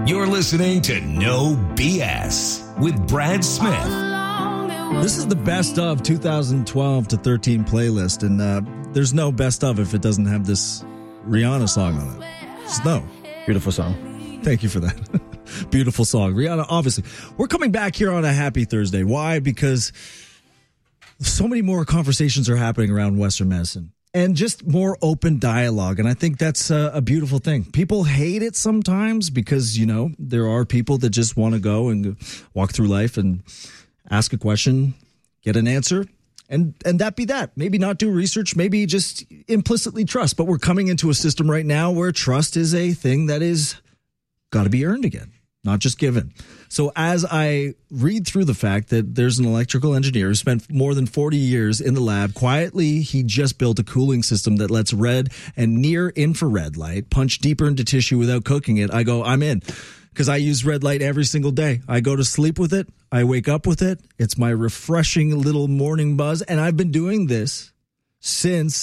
You're listening to No BS with Brad Smith. This is the best of 2012 to 13 playlist, and there's no best of if it doesn't have this Rihanna song on it. Just no. Beautiful song. Thank you for that. Beautiful song. Rihanna, obviously. We're coming back here on a happy Thursday. Why? Because so many more conversations are happening around Western medicine. And just more open dialogue. And I think that's a beautiful thing. People hate it sometimes because, you know, there are people that just want to go and walk through life and ask a question, get an answer, and that be that. Maybe not do research, maybe just implicitly trust. But we're coming into a system right now where trust is a thing that is got to be earned again, not just given. So as I read through the fact that there's an electrical engineer who spent more than 40 years in the lab, quietly he just built a cooling system that lets red and near infrared light punch deeper into tissue without cooking it, I go, I'm in. Because I use red light every single day. I go to sleep with it. I wake up with it. It's my refreshing little morning buzz. And I've been doing this since,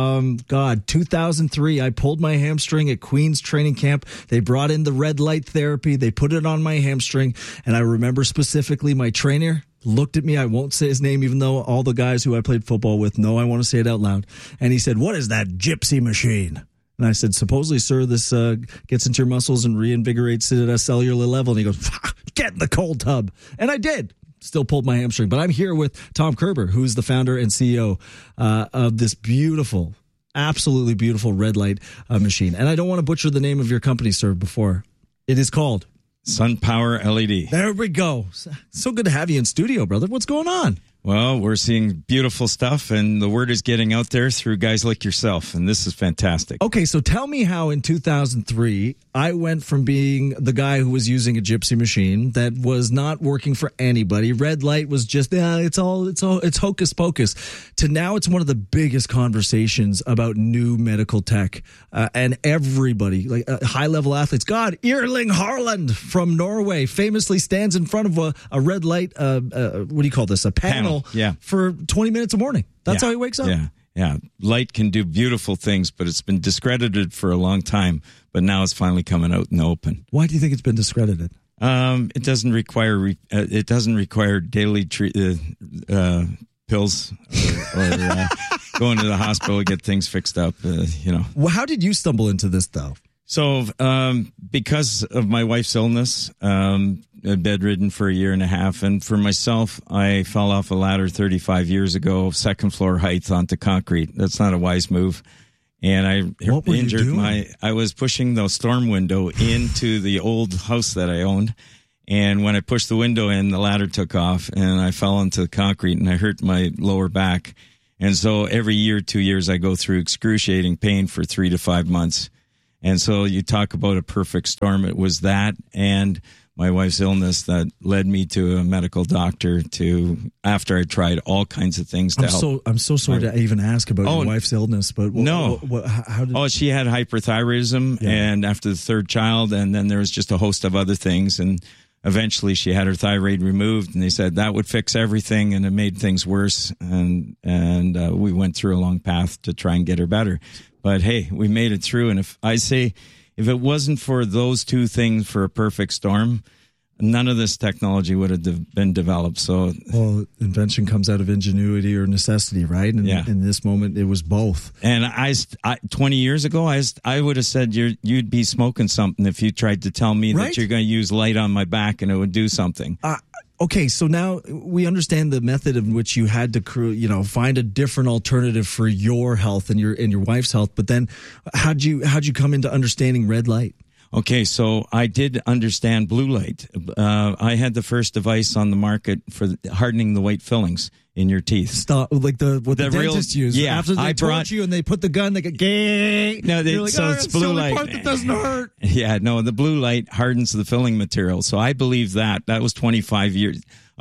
2003. I pulled my hamstring at Queen's training camp. They brought in the red light therapy. They put it on my hamstring. And I remember specifically my trainer looked at me. I won't say his name, even though all the guys who I played football with know I want to say it out loud. And he said, "What is that gypsy machine?" And I said, "Supposedly, sir, this gets into your muscles and reinvigorates it at a cellular level." And he goes, "Get in the cold tub." And I did. Still pulled my hamstring. But I'm here with Tom Kerber, who's the founder and CEO of this beautiful, absolutely beautiful red light machine. And I don't want to butcher the name of your company, sir, before. It is called SunPower LED. There we go. So good to have you in studio, brother. What's going on? Well, we're seeing beautiful stuff, and the word is getting out there through guys like yourself, and this is fantastic. Okay, so tell me how in 2003 I went from being the guy who was using a gypsy machine that was not working for anybody. Red light was just it's hocus pocus. To now, it's one of the biggest conversations about new medical tech, and everybody, like high level athletes. God, Erling Haaland from Norway famously stands in front of a red light. What do you call this? A panel. Yeah. For 20 minutes a morning. That's how he wakes up. Yeah. Light can do beautiful things, but it's been discredited for a long time. But now it's finally coming out in the open. Why do you think it's been discredited? It doesn't require daily pills or going to the hospital to get things fixed up. Well, how did you stumble into this, though? So, because of my wife's illness, bedridden for a year and a half, and for myself, I fell off a ladder 35 years ago, second floor height onto concrete. That's not a wise move. And I injured I was pushing the storm window into the old house that I owned. And when I pushed the window in, the ladder took off and I fell into the concrete and I hurt my lower back. And so every year, 2 years, I go through excruciating pain for 3 to 5 months. And so you talk about a perfect storm. It was that and my wife's illness that led me to a medical doctor after I tried all kinds of things to help. I'm so sorry to even ask about your wife's illness, but how did... she had hyperthyroidism and after the third child, and then there was just a host of other things. And eventually she had her thyroid removed and they said that would fix everything, and it made things worse. And we went through a long path to try and get her better. But hey, we made it through. And if it wasn't for those two things, for a perfect storm, none of this technology would have been developed. So, invention comes out of ingenuity or necessity, right? And in this moment, it was both. And I 20 years ago, I would have said you'd be smoking something if you tried to tell me that you're going to use light on my back and it would do something. Okay, so now we understand the method in which you had to, find a different alternative for your health and your wife's health. But then, how'd you come into understanding red light? Okay, so I did understand blue light. I had the first device on the market for hardening the white fillings in your teeth. Stop, like the dentists use. Yeah, after they torch you and they put the gun, they go, gay. No, it's blue light. Part that doesn't hurt. Yeah, no, the blue light hardens the filling material. So I believe that was 25 years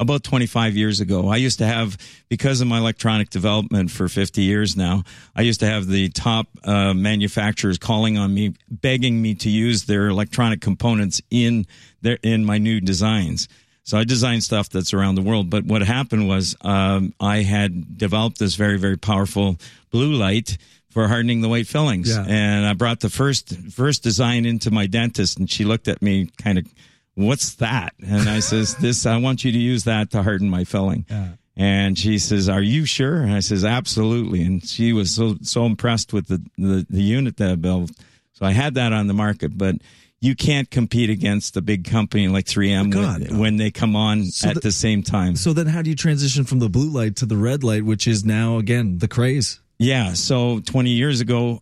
ago. I used to have, because of my electronic development for 50 years now, I used to have the top manufacturers calling on me, begging me to use their electronic components in my new designs. So I designed stuff that's around the world. But what happened was I had developed this very, very powerful blue light for hardening the white fillings. Yeah. And I brought the first design into my dentist, and she looked at me kind of, what's that? And I says, I want you to use that to harden my filling. Yeah. And she says, are you sure? And I says, absolutely. And she was so impressed with the unit that I built. So I had that on the market, but you can't compete against a big company like 3M when they come on at the same time. So then how do you transition from the blue light to the red light, which is now, again, the craze? Yeah. So 20 years ago,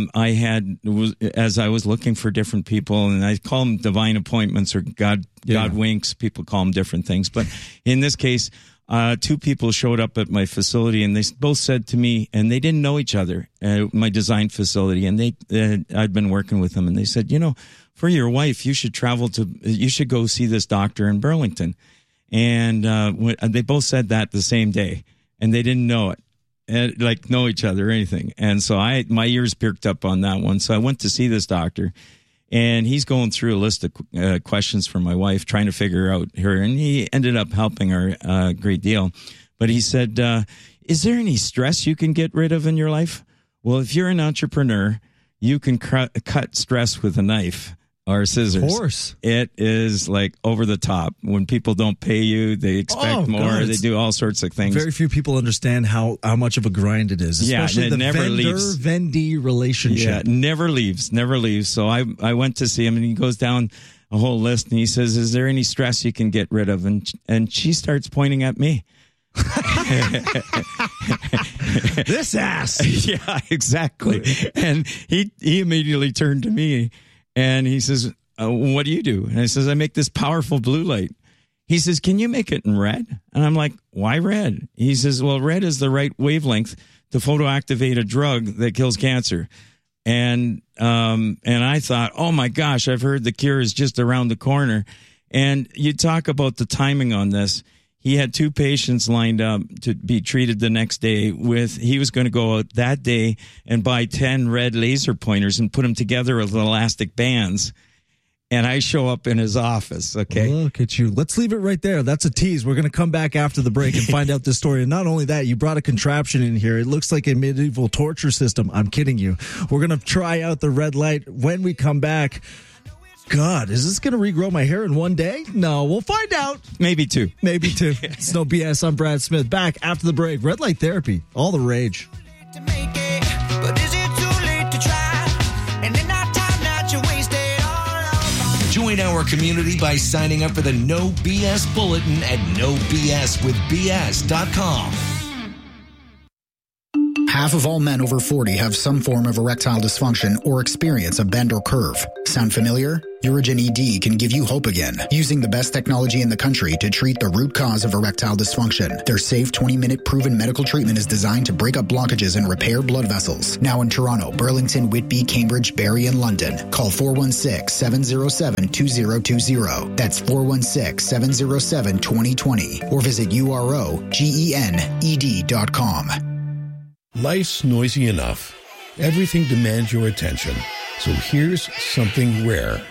as I was looking for different people, and I call them divine appointments or God winks. People call them different things. But in this case, two people showed up at my facility, and they both said to me, and they didn't know each other, my design facility, and I'd been working with them, and they said, for your wife, you should go see this doctor in Burlington. And they both said that the same day, and they didn't know it. Know each other or anything. And so my ears perked up on that one. So I went to see this doctor, and he's going through a list of questions for my wife, trying to figure out her. And he ended up helping her a great deal. But he said, is there any stress you can get rid of in your life? Well, if you're an entrepreneur, you can cut stress with a knife or scissors. Of course. It is like over the top. When people don't pay you, they expect more. God, they do all sorts of things. Very few people understand how much of a grind it is, especially the vendor-vendee relationship. Yeah, never leaves. So I went to see him, and he goes down a whole list, and he says, is there any stress you can get rid of? And she starts pointing at me. This ass. Yeah, exactly. And he immediately turned to me, and he says, what do you do? And I says, I make this powerful blue light. He says, can you make it in red? And I'm like, why red? He says, well, red is the right wavelength to photoactivate a drug that kills cancer. And I thought, oh my gosh, I've heard the cure is just around the corner. And you talk about the timing on this. He had 2 patients lined up to be treated the next day he was going to go out that day and buy 10 red laser pointers and put them together with elastic bands. And I show up in his office, okay? Look at you. Let's leave it right there. That's a tease. We're going to come back after the break and find out this story. And not only that, you brought a contraption in here. It looks like a medieval torture system. I'm kidding you. We're going to try out the red light when we come back. God, is this going to regrow my hair in one day? No, we'll find out. Maybe 2. It's No BS. I'm Brad Smith. Back after the break. Red light therapy. All the rage. Join our community by signing up for the No BS Bulletin at NoBSWithBS.com. Half of all men over 40 have some form of erectile dysfunction or experience a bend or curve. Sound familiar? Urigen ED can give you hope again, using the best technology in the country to treat the root cause of erectile dysfunction. Their safe 20-minute proven medical treatment is designed to break up blockages and repair blood vessels. Now in Toronto, Burlington, Whitby, Cambridge, Barrie, and London. Call 416-707-2020. That's 416-707-2020. Or visit UROGENED.com. Life's noisy enough. Everything demands your attention. So here's something rare.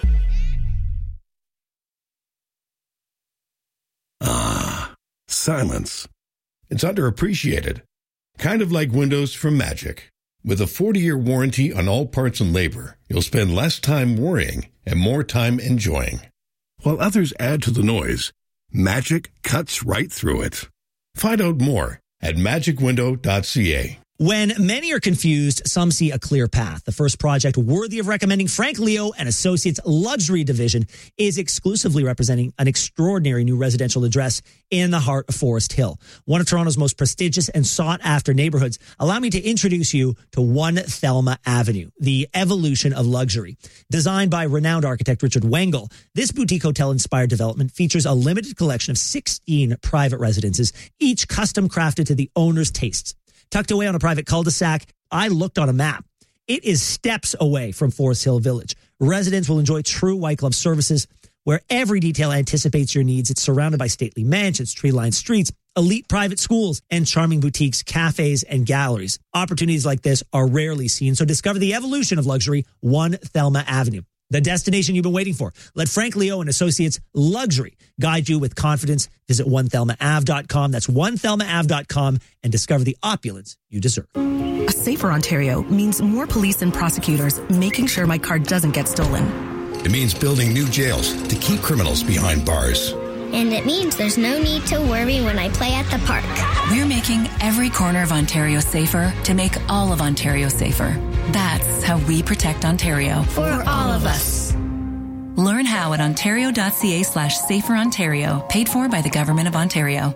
Silence. It's underappreciated. Kind of like windows from Magic. With a 40-year warranty on all parts and labor, you'll spend less time worrying and more time enjoying. While others add to the noise, Magic cuts right through it. Find out more at magicwindow.ca. When many are confused, some see a clear path. The first project worthy of recommending Frank Leo and Associates Luxury Division is exclusively representing an extraordinary new residential address in the heart of Forest Hill, one of Toronto's most prestigious and sought-after neighborhoods. Allow me to introduce you to 1 Thelma Avenue, the evolution of luxury. Designed by renowned architect Richard Wengel, this boutique hotel-inspired development features a limited collection of 16 private residences, each custom-crafted to the owner's tastes. Tucked away on a private cul-de-sac, I looked on a map. It is steps away from Forest Hill Village. Residents will enjoy true white glove services where every detail anticipates your needs. It's surrounded by stately mansions, tree-lined streets, elite private schools, and charming boutiques, cafes, and galleries. Opportunities like this are rarely seen, so discover the evolution of luxury, 1 Thelma Avenue. the destination you've been waiting for. Let Frank Leo and Associates Luxury guide you with confidence. Visit onethelmaave.com. That's onethelmaave.com and discover the opulence you deserve. A safer Ontario means more police and prosecutors making sure my car doesn't get stolen. It means building new jails to keep criminals behind bars. And it means there's no need to worry when I play at the park. We're making every corner of Ontario safer to make all of Ontario safer. That's how we protect Ontario. For all of us. Learn how at ontario.ca/saferontario, paid for by the Government of Ontario.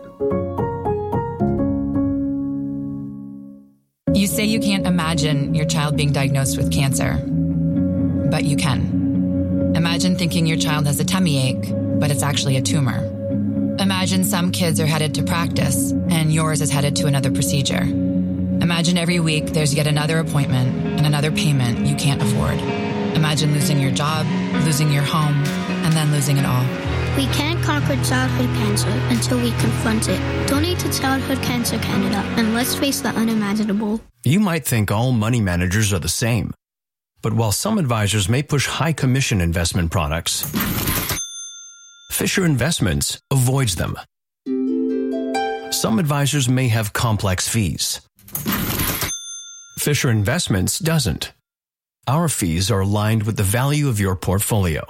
You say you can't imagine your child being diagnosed with cancer, but you can. Imagine thinking your child has a tummy ache, but it's actually a tumor. Imagine some kids are headed to practice and yours is headed to another procedure. Imagine every week there's yet another appointment and another payment you can't afford. Imagine losing your job, losing your home, and then losing it all. We can't conquer childhood cancer until we confront it. Donate to Childhood Cancer Canada and let's face the unimaginable. You might think all money managers are the same. But while some advisors may push high commission investment products, Fisher Investments avoids them. Some advisors may have complex fees. Fisher Investments doesn't. Our fees are aligned with the value of your portfolio.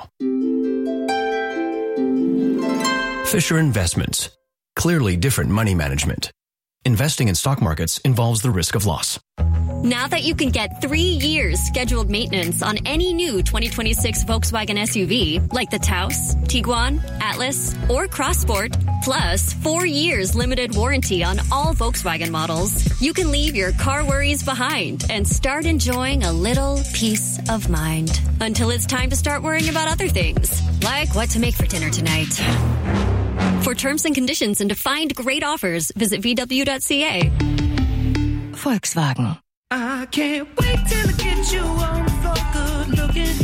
Fisher Investments. Clearly different money management. Investing in stock markets involves the risk of loss. Now that you can get 3 years scheduled maintenance on any new 2026 Volkswagen SUV, like the Taos, Tiguan, Atlas, or Crossport, plus 4 years limited warranty on all Volkswagen models, you can leave your car worries behind and start enjoying a little peace of mind. Until it's time to start worrying about other things, like what to make for dinner tonight. For terms and conditions and to find great offers, visit VW.ca. Volkswagen. I can't wait till I get you on the floor, good looking.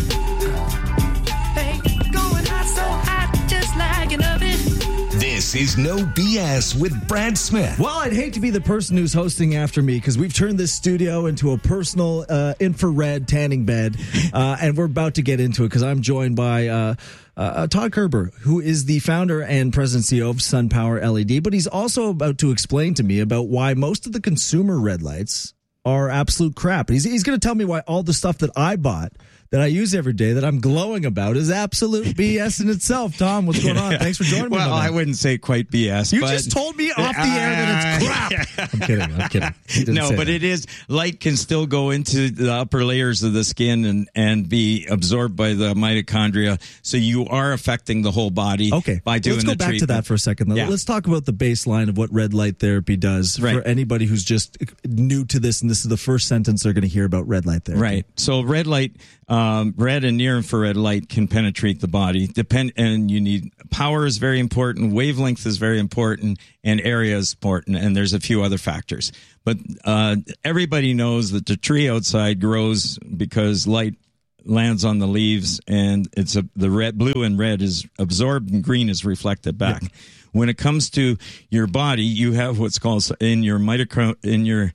Hey, going hot, so hot, just like an oven. This is No BS with Brad Smith. Well, I'd hate to be the person who's hosting after me because we've turned this studio into a personal infrared tanning bed, and we're about to get into it because I'm joined by Todd Kerber, who is the founder and president CEO of SunPower LED, but he's also about to explain to me about why most of the consumer red lights are absolute crap. He's going to tell me why all the stuff that I bought, that I use every day, that I'm glowing about, is absolute BS in itself. Tom, what's going on? Thanks for joining me. Well, I wouldn't say quite BS. You just told me off the air that it's crap. I'm kidding. No, but it is. Light can still go into the upper layers of the skin and be absorbed by the mitochondria. So you are affecting the whole body by doing the treatment. Let's go back to that for a second. Yeah. Let's talk about the baseline of what red light therapy does for anybody who's just new to this, and this is the first sentence they're going to hear about red light therapy. Right. So red light, red and near infrared light can penetrate the body. And you need power is very important, wavelength is very important, and area is important. And there's a few other factors. But everybody knows that the tree outside grows because light lands on the leaves, and the red, blue, and red is absorbed, and green is reflected back. Yeah. When it comes to your body, you have what's called in your mitochondria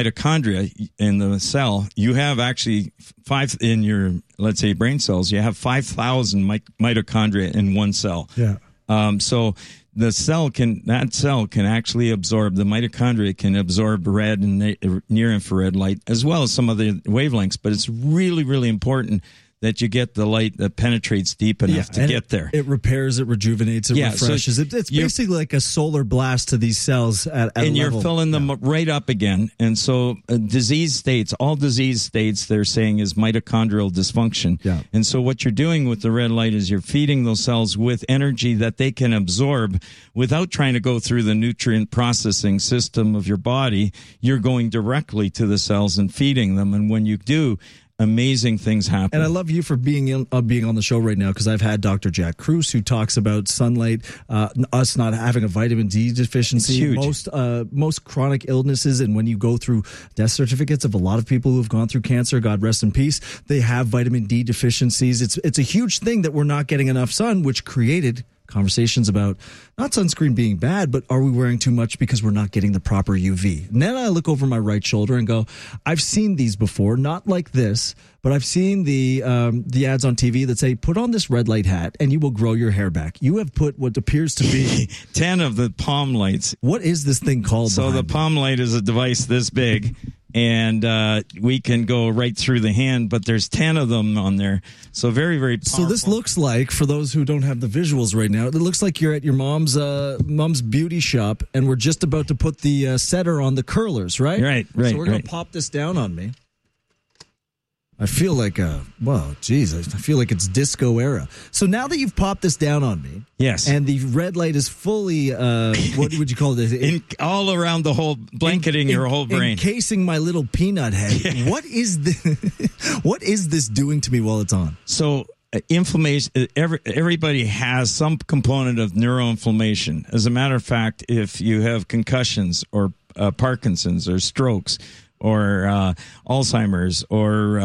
in the cell, you have actually in your, let's say, brain cells, you have 5,000 mitochondria in one cell. Yeah. So that cell can actually absorb, the mitochondria can absorb red and near infrared light as well as some other wavelengths, but it's really, really important that you get the light that penetrates deep enough to get there. It repairs, it rejuvenates, it refreshes. So it's basically like a solar blast to these cells at a level. You're filling them right up again. And so all disease states, they're saying is mitochondrial dysfunction. Yeah. And so what you're doing with the red light is you're feeding those cells with energy that they can absorb without trying to go through the nutrient processing system of your body. You're going directly to the cells and feeding them. And when you do, amazing things happen. And I love you for being on the show right now, because I've had Dr. Jack Kruse, who talks about sunlight, us not having a vitamin D deficiency, most chronic illnesses. And when you go through death certificates of a lot of people who have gone through cancer, God rest in peace, they have vitamin D deficiencies. It's a huge thing that we're not getting enough sun, which created Conversations about not sunscreen being bad, but are we wearing too much because we're not getting the proper UV? And then I look over my right shoulder and go, I've seen these before, not like this, but I've seen the ads on TV that say, put on this red light hat and you will grow your hair back. You have put what appears to be 10 of the Palm Lights. What is this thing called? So the Palm Light is a device this big, and we can go right through the hand, but there's 10 of them on there. So very, very powerful. So this looks like, for those who don't have the visuals right now, it looks like you're at your mom's beauty shop, and we're just about to put the setter on the curlers, right? Right. So we're going to pop this down on me. I feel like, I feel like it's disco era. So now that you've popped this down on me, yes, and the red light is fully, what would you call it? All around the whole, blanketing your whole brain, encasing my little peanut head. Yeah. What is this doing to me while it's on? So inflammation. Everybody has some component of neuroinflammation. As a matter of fact, if you have concussions or Parkinson's or strokes, or Alzheimer's, or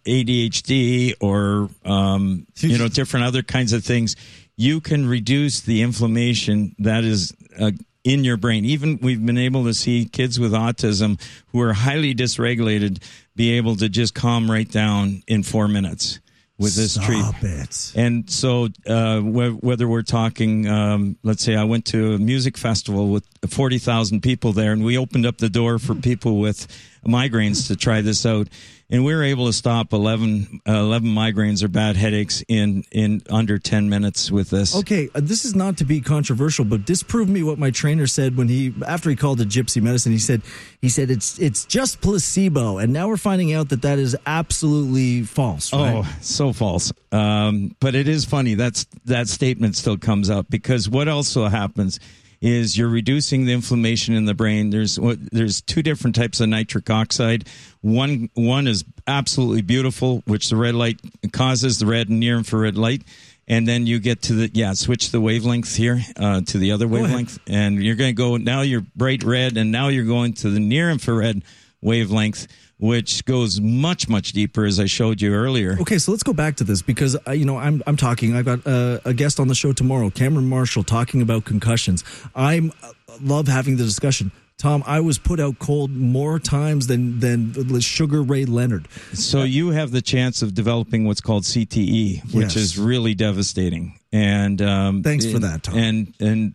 ADHD, or different other kinds of things, you can reduce the inflammation that is in your brain. Even we've been able to see kids with autism who are highly dysregulated be able to just calm right down in 4 minutes with this treatment. It. And so whether we're talking, let's say I went to a music festival with 40,000 people there, and we opened up the door for people with migraines to try this out. And we were able to stop 11 migraines or bad headaches in under 10 minutes with this. Okay, this is not to be controversial, but disprove me what my trainer said after he called it gypsy medicine. He said it's just placebo, and now we're finding out that is absolutely false. Right? Oh, so false. But it is funny that statement still comes up, because what also happens is you're reducing the inflammation in the brain. There's two different types of nitric oxide. One is absolutely beautiful, which the red light causes, the red and near infrared light. And then you get to switch the wavelength here to the other wavelength. And you're going to go, now you're bright red, and now you're going to the near infrared wavelength, which goes much, much deeper, as I showed you earlier. Okay, so let's go back to this, because I'm talking. I've got a guest on the show tomorrow, Cameron Marshall, talking about concussions. I love having the discussion. Tom, I was put out cold more times than Sugar Ray Leonard. So you have the chance of developing what's called CTE, which is really devastating. And thanks for that, Tom.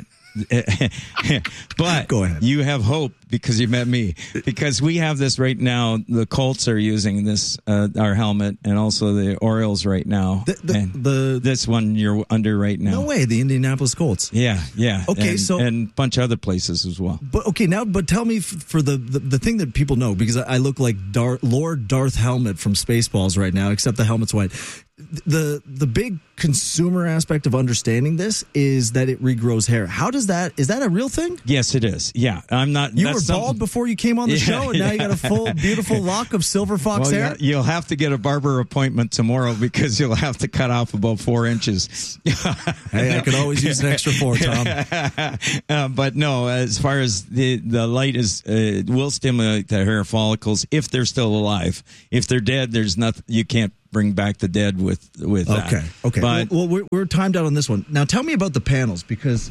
But go ahead. You have hope because you met me. Because we have this right now. The Colts are using this our helmet, and also the Orioles right now. This one you're under right now. No way, the Indianapolis Colts. Yeah. Okay, and a bunch of other places as well. But tell me for the thing that people know, because I look like Lord Darth Helmet from Spaceballs right now, except the helmet's white. The big consumer aspect of understanding this is that it regrows hair. Is that a real thing? Yes, it is. Yeah, I'm not. You were bald before you came on the show, and now you got a full, beautiful lock of silver fox hair. Yeah, you'll have to get a barber appointment tomorrow, because you'll have to cut off about 4 inches. Hey, I could always use an extra 4, Tom. But no, as far as the light it will stimulate the hair follicles if they're still alive. If they're dead, there's nothing. You can't bring back the dead with that. Okay. But we're timed out on this one. Now tell me about the panels, because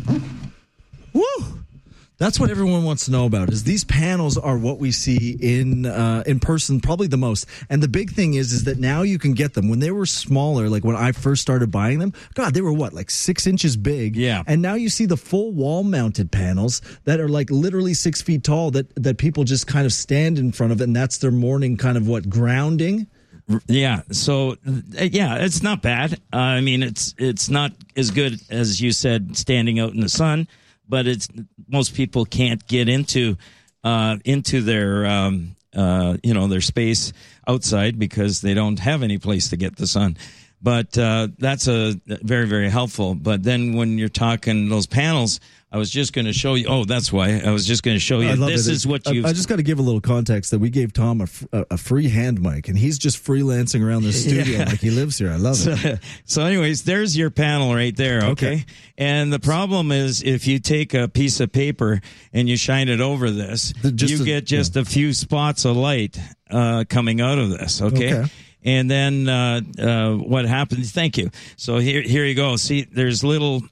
that's what everyone wants to know about. Is these panels are what we see in person probably the most. And the big thing is that now you can get them. When they were smaller, like when I first started buying them, God, they were like 6 inches big. Yeah. And now you see the full wall mounted panels that are like literally 6 feet tall that people just kind of stand in front of, and that's their morning kind of grounding. Yeah. So, it's not bad. I mean, it's not as good as you said, standing out in the sun, but most people can't get into their, their space outside because they don't have any place to get the sun. But that's a very, very helpful. But then when you're talking those panels, I was just going to show you. Oh, that's why. I was just going to show you. This is what you. I just got to give a little context that we gave Tom a free hand mic, and he's just freelancing around the studio like he lives here. I love it. So anyways, there's your panel right there. Okay. And the problem is if you take a piece of paper and you shine it over this, you get just a few spots of light coming out of this. Okay. And then what happens? Thank you. So here you go. See, there's little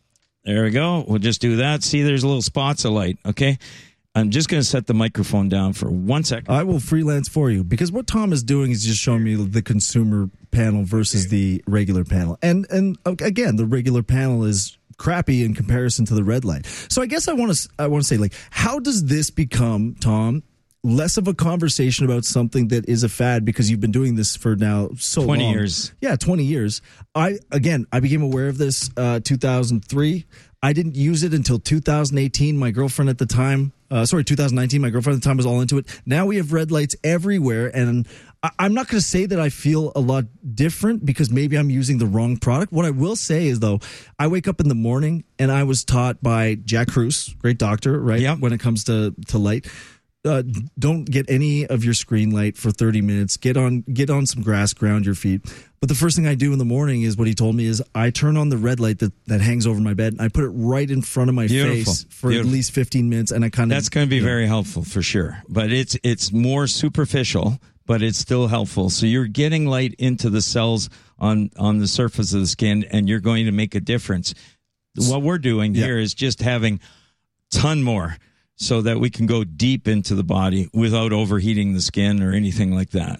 There we go. We'll just do that. See, there's little spots of light. Okay. I'm just going to set the microphone down for 1 second. I will freelance for you, because what Tom is doing is just showing me the consumer panel versus the regular panel. And again, the regular panel is crappy in comparison to the red light. So I guess I want to say, like, how does this become, Tom, less of a conversation about something that is a fad, because you've been doing this for now so 20 long. years. Yeah, 20 years. I became aware of this 2003. I didn't use it until 2018. My girlfriend at the time, 2019, my girlfriend at the time was all into it. Now we have red lights everywhere, and I'm not going to say that I feel a lot different, because maybe I'm using the wrong product. What I will say is, though, I wake up in the morning and I was taught by Jack Kruse, great doctor, right? Yep. When it comes to light. Don't get any of your screen light for 30 minutes. Get on some grass, ground your feet. But the first thing I do in the morning is what he told me is I turn on the red light that hangs over my bed, and I put it right in front of my face for at least 15 minutes. And that's going to be very helpful for sure. But it's more superficial, but it's still helpful. So you're getting light into the cells on the surface of the skin, and you're going to make a difference. What we're doing here is just having a ton more, so that we can go deep into the body without overheating the skin or anything like that.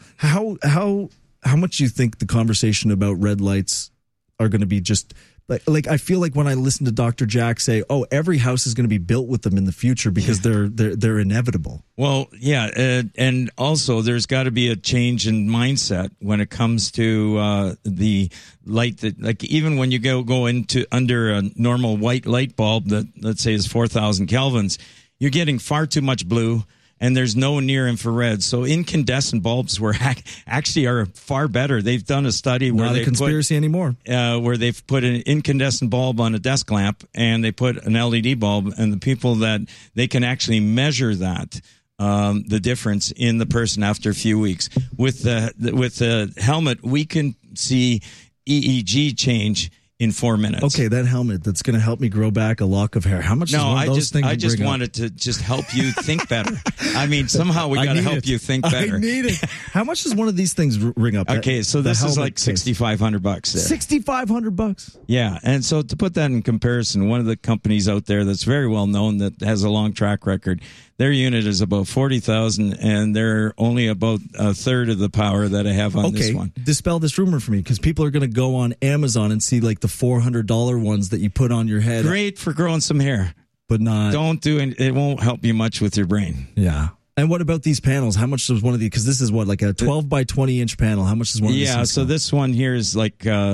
How much do you think the conversation about red lights are going to be just like I feel like when I listen to Dr. Jack say, "Oh, every house is going to be built with them in the future because they're inevitable." Well, yeah, and also there's got to be a change in mindset when it comes to the light that, like, even when you go into under a normal white light bulb that, let's say, is 4,000 kelvins. You're getting far too much blue, and there's no near infrared. So incandescent bulbs actually are far better. They've done a study where not a conspiracy anymore, where they've put an incandescent bulb on a desk lamp, and they put an LED bulb, and the people that they can actually measure that. The difference in the person after a few weeks. With the helmet, we can see EEG change in 4 minutes. Okay, that helmet that's going to help me grow back a lock of hair. How much? No, I just wanted to just help you think better. I mean, somehow we got to help you think better. I need it. How much does one of these things ring up? Okay, so this is like $6,500 there. $6,500. Yeah, and so to put that in comparison, one of the companies out there that's very well known that has a long track record, their unit is about 40,000, and they're only about a third of the power that I have on this one. Dispel this rumor for me, because people are going to go on Amazon and see like the $400 ones that you put on your head. Great for growing some hair, but not. Don't do it. It won't help you much with your brain. Yeah. And what about these panels? How much does one of these? Because this is what, like a 12 by 20 inch panel. How much does one of these? Yeah. So this one here is like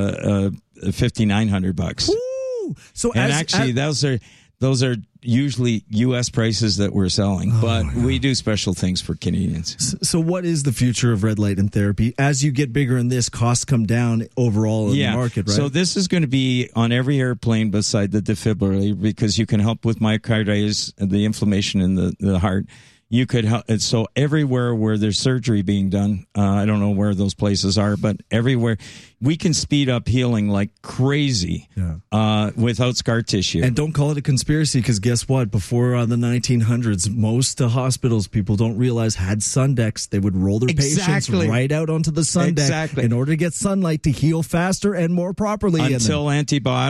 $5,900. Woo! So those are usually U.S. prices that we're selling, but we do special things for Canadians. So what is the future of red light and therapy? As you get bigger in this, costs come down overall in the market, right? So this is going to be on every airplane beside the defibrillator, because you can help with myocarditis, the inflammation in the heart. You could help. So everywhere where there's surgery being done, I don't know where those places are, but everywhere we can speed up healing like crazy without scar tissue. And don't call it a conspiracy, because guess what? Before the 1900s, most hospitals, people don't realize, had sun decks. They would roll their patients right out onto the sun deck in order to get sunlight to heal faster and more properly. Until antibiotics.